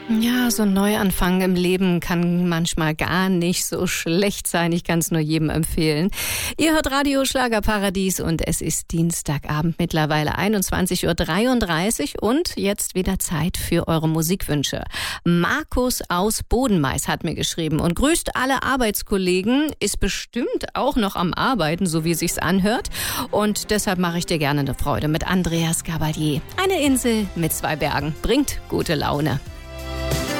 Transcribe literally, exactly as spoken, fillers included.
Ja, so ein Neuanfang im Leben kann manchmal gar nicht so schlecht sein. Ich kann es nur jedem empfehlen. Ihr hört Radio Schlagerparadies und es ist Dienstagabend, mittlerweile einundzwanzig Uhr dreiunddreißig und jetzt wieder Zeit für eure Musikwünsche. Markus aus Bodenmais hat mir geschrieben und grüßt alle Arbeitskollegen, ist bestimmt auch noch am Arbeiten, so wie es sich's anhört. Und deshalb mache ich dir gerne eine Freude mit Andreas Gabalier. Eine Insel mit zwei Bergen bringt gute Laune.